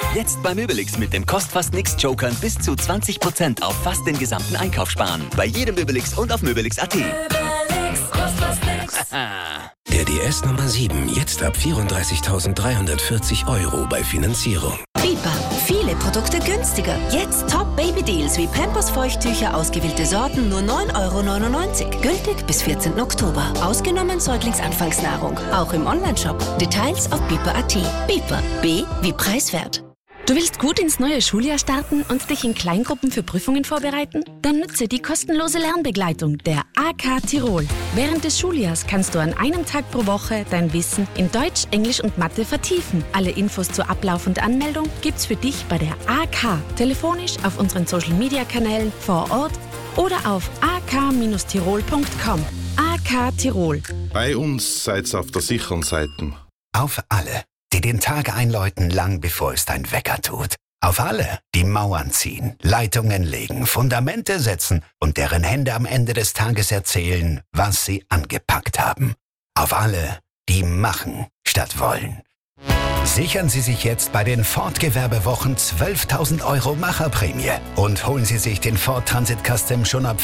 Jetzt bei Möbelix mit dem Kostfast-Nix-Jokern bis zu 20% auf fast den gesamten Einkauf sparen. Bei jedem Möbelix und auf Möbelix.at. Möbelix, kostet nix. Der DS Nummer 7, jetzt ab 34.340 € bei Finanzierung. Bipa, viele Produkte günstiger. Jetzt Top-Baby-Deals wie Pampers-Feuchttücher, ausgewählte Sorten, nur 9,99 €. Gültig bis 14. Oktober. Ausgenommen Säuglingsanfangsnahrung. Auch im Onlineshop. Details auf bipa.at. Bipa, B wie preiswert. Du willst gut ins neue Schuljahr starten und dich in Kleingruppen für Prüfungen vorbereiten? Dann nutze die kostenlose Lernbegleitung der AK Tirol. Während des Schuljahrs kannst du an einem Tag pro Woche dein Wissen in Deutsch, Englisch und Mathe vertiefen. Alle Infos zu Ablauf und Anmeldung gibt's für dich bei der AK. Telefonisch auf unseren Social-Media-Kanälen vor Ort oder auf ak-tirol.com. AK Tirol. Bei uns seid's auf der sicheren Seite. Auf alle, die den Tag einläuten, lang bevor es dein Wecker tut. Auf alle, die Mauern ziehen, Leitungen legen, Fundamente setzen und deren Hände am Ende des Tages erzählen, was sie angepackt haben. Auf alle, die machen statt wollen. Sichern Sie sich jetzt bei den Ford-Gewerbewochen 12.000 € Macherprämie und holen Sie sich den Ford Transit Custom schon ab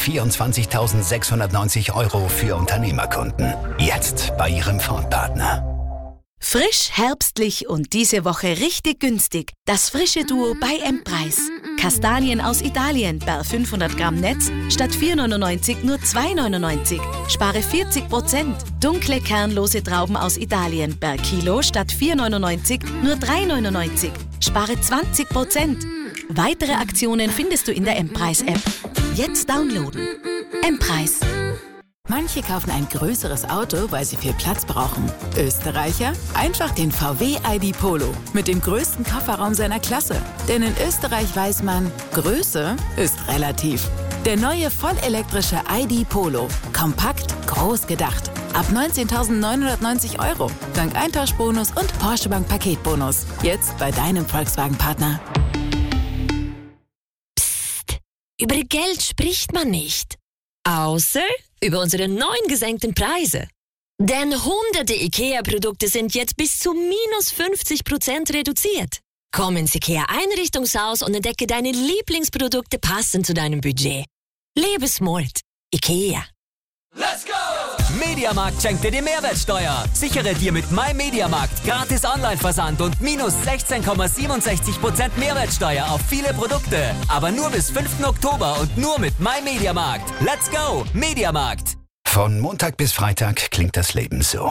24.690 € für Unternehmerkunden. Jetzt bei Ihrem Ford-Partner. Frisch, herbstlich und diese Woche richtig günstig. Das frische Duo bei M-Preis. Kastanien aus Italien per 500 Gramm Netz statt 4,99 nur 2,99. Spare 40%. Dunkle, kernlose Trauben aus Italien per Kilo statt 4,99 nur 3,99. Spare 20%. Weitere Aktionen findest du in der M-Preis-App. Jetzt downloaden. M-Preis. Manche kaufen ein größeres Auto, weil sie viel Platz brauchen. Österreicher? Einfach den VW ID Polo mit dem größten Kofferraum seiner Klasse. Denn in Österreich weiß man, Größe ist relativ. Der neue vollelektrische ID Polo. Kompakt, groß gedacht. Ab 19.990 €. Dank Eintauschbonus und Porsche Bank Paketbonus. Jetzt bei deinem Volkswagen-Partner. Psst. Über Geld spricht man nicht. Außer über unsere neuen gesenkten Preise. Denn hunderte IKEA-Produkte sind jetzt bis zu minus 50% reduziert. Komm ins IKEA-Einrichtungshaus und entdecke deine Lieblingsprodukte passend zu deinem Budget. Lebe smart. IKEA. Let's go! Mediamarkt schenkt dir die Mehrwertsteuer. Sichere dir mit MyMediamarkt gratis Online-Versand und minus 16,67% Mehrwertsteuer auf viele Produkte. Aber nur bis 5. Oktober und nur mit MyMediamarkt. Let's go! Mediamarkt. Von Montag bis Freitag klingt das Leben so.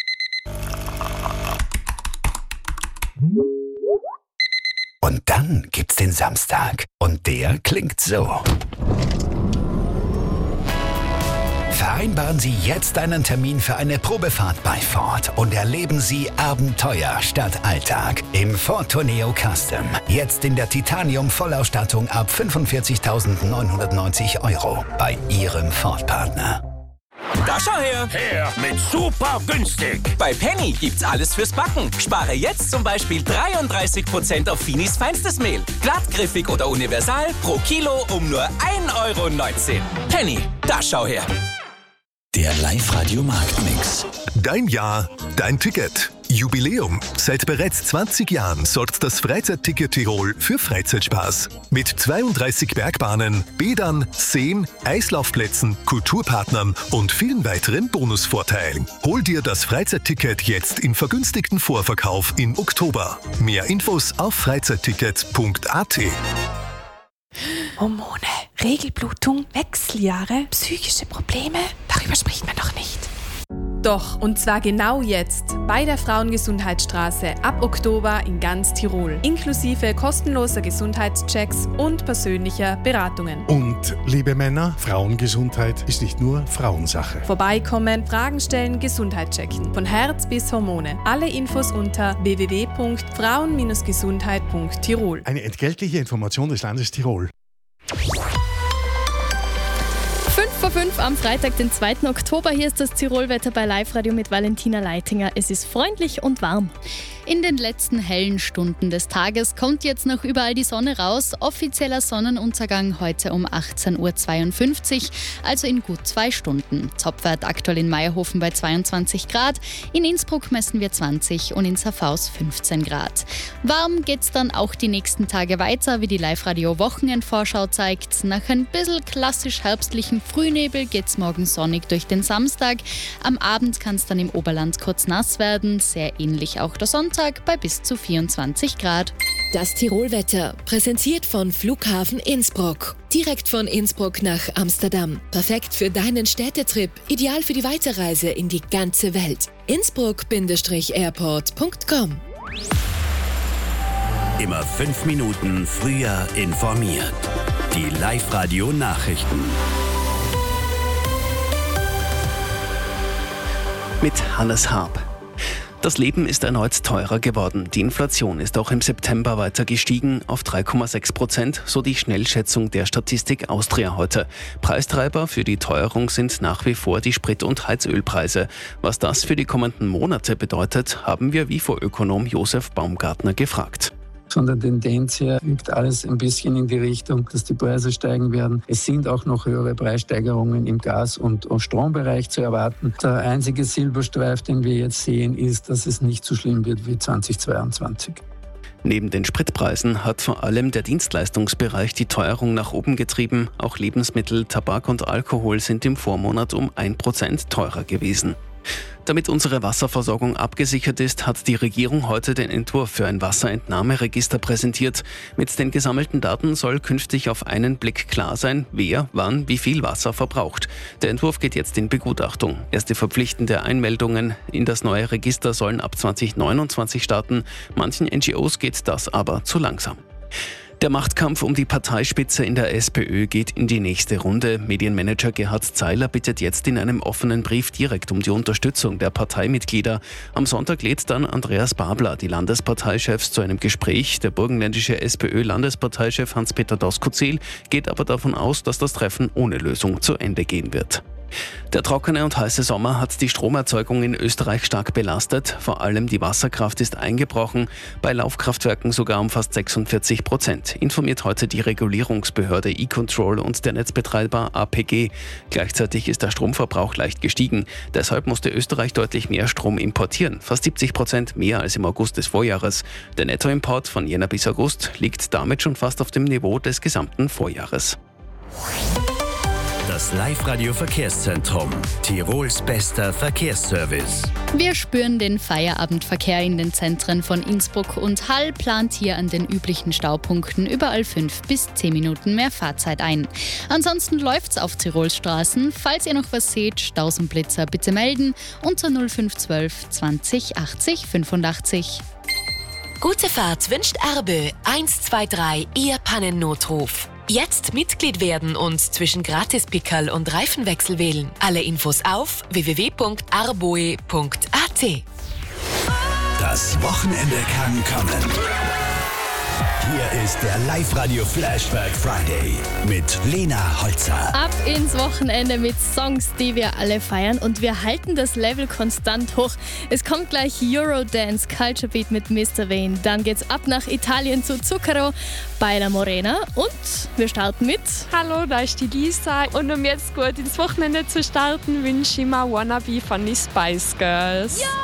Und dann gibt's den Samstag. Und der klingt so. Vereinbaren Sie jetzt einen Termin für eine Probefahrt bei Ford und erleben Sie Abenteuer statt Alltag im Ford Tourneo Custom. Jetzt in der Titanium-Vollausstattung ab 45.990 € bei Ihrem Ford-Partner. Da schau her! Her mit super günstig! Bei Penny gibt's alles fürs Backen. Spare jetzt zum Beispiel 33% auf Finis feinstes Mehl. Glattgriffig oder universal pro Kilo um nur 1,19 €. Penny, da schau her! Der Live-Radio-Marktmix. Dein Jahr, dein Ticket. Jubiläum. Seit bereits 20 Jahren sorgt das Freizeitticket Tirol für Freizeitspaß. Mit 32 Bergbahnen, Bädern, Seen, Eislaufplätzen, Kulturpartnern und vielen weiteren Bonusvorteilen. Hol dir das Freizeitticket jetzt im vergünstigten Vorverkauf im Oktober. Mehr Infos auf freizeitticket.at. Hormone, Regelblutung, Wechseljahre, psychische Probleme, darüber spricht man doch nicht. Doch, und zwar genau jetzt, bei der Frauengesundheitsstraße ab Oktober in ganz Tirol, inklusive kostenloser Gesundheitschecks und persönlicher Beratungen. Und, liebe Männer, Frauengesundheit ist nicht nur Frauensache. Vorbeikommen, Fragen stellen, Gesundheit checken. Von Herz bis Hormone. Alle Infos unter www.frauen-gesundheit.tirol. Eine entgeltliche Information des Landes Tirol. 5:05 am Freitag, den 2. Oktober. Hier ist das Tirolwetter bei Live-Radio mit Valentina Leitinger. Es ist freundlich und warm. In den letzten hellen Stunden des Tages kommt jetzt noch überall die Sonne raus. Offizieller Sonnenuntergang heute um 18.52 Uhr, also in gut 2 Stunden. Topwert aktuell in Meierhofen bei 22 Grad, in Innsbruck messen wir 20 und in Safhaus 15 Grad. Warm geht's dann auch die nächsten Tage weiter, wie die Live-Radio-Wochenendvorschau zeigt. Nach ein bisschen klassisch herbstlichen Frühnebel geht's morgen sonnig durch den Samstag. Am Abend kann es dann im Oberland kurz nass werden, sehr ähnlich auch der Sonntag bei bis zu 24 Grad. Das Tirolwetter, präsentiert von Flughafen Innsbruck. Direkt von Innsbruck nach Amsterdam. Perfekt für deinen Städtetrip, ideal für die Weiterreise in die ganze Welt. Innsbruck-airport.com. Immer 5 Minuten früher informiert. Die Live-Radio-Nachrichten. Mit Hannes Harp. Das Leben ist erneut teurer geworden. Die Inflation ist auch im September weiter gestiegen auf 3,6%, so die Schnellschätzung der Statistik Austria heute. Preistreiber für die Teuerung sind nach wie vor die Sprit- und Heizölpreise. Was das für die kommenden Monate bedeutet, haben wir WIFO-Ökonom Josef Baumgartner gefragt. Von der Tendenz her wirkt alles ein bisschen in die Richtung, dass die Preise steigen werden. Es sind auch noch höhere Preissteigerungen im Gas- und Strombereich zu erwarten. Der einzige Silberstreif, den wir jetzt sehen, ist, dass es nicht so schlimm wird wie 2022. Neben den Spritpreisen hat vor allem der Dienstleistungsbereich die Teuerung nach oben getrieben. Auch Lebensmittel, Tabak und Alkohol sind im Vormonat um 1% teurer gewesen. Damit unsere Wasserversorgung abgesichert ist, hat die Regierung heute den Entwurf für ein Wasserentnahmeregister präsentiert. Mit den gesammelten Daten soll künftig auf einen Blick klar sein, wer, wann, wie viel Wasser verbraucht. Der Entwurf geht jetzt in Begutachtung. Erste verpflichtende Einmeldungen in das neue Register sollen ab 2029 starten. Manchen NGOs geht das aber zu langsam. Der Machtkampf um die Parteispitze in der SPÖ geht in die nächste Runde. Medienmanager Gerhard Zeiler bittet jetzt in einem offenen Brief direkt um die Unterstützung der Parteimitglieder. Am Sonntag lädt dann Andreas Babler die Landesparteichefs zu einem Gespräch. Der burgenländische SPÖ-Landesparteichef Hans-Peter Doskozil geht aber davon aus, dass das Treffen ohne Lösung zu Ende gehen wird. Der trockene und heiße Sommer hat die Stromerzeugung in Österreich stark belastet. Vor allem die Wasserkraft ist eingebrochen, bei Laufkraftwerken sogar um fast 46%, informiert heute die Regulierungsbehörde E-Control und der Netzbetreiber APG. Gleichzeitig ist der Stromverbrauch leicht gestiegen. Deshalb musste Österreich deutlich mehr Strom importieren, fast 70% mehr als im August des Vorjahres. Der Nettoimport von Jänner bis August liegt damit schon fast auf dem Niveau des gesamten Vorjahres. Das Live-Radio-Verkehrszentrum. Tirols bester Verkehrsservice. Wir spüren den Feierabendverkehr in den Zentren von Innsbruck und Hall, plant hier an den üblichen Staupunkten überall 5 bis 10 Minuten mehr Fahrzeit ein. Ansonsten läuft's auf Tirols Straßen. Falls ihr noch was seht, Staus und Blitzer bitte melden unter 0512 20 80 85. Gute Fahrt wünscht Erbe 123, Ihr Pannennotruf. Jetzt Mitglied werden und zwischen Gratispickerl und Reifenwechsel wählen. Alle Infos auf www.arboe.at. Das Wochenende kann kommen. Hier ist der Live-Radio-Flashback Friday mit Lena Holzer. Ab ins Wochenende mit Songs, die wir alle feiern, und wir halten das Level konstant hoch. Es kommt gleich Eurodance Culture Beat mit Mr. Vane. Dann geht's ab nach Italien zu Zucchero bei La Morena und wir starten mit... Hallo, da ist die Lisa und um jetzt gut ins Wochenende zu starten, wünsche ich mir Wannabe von den Spice Girls. Ja!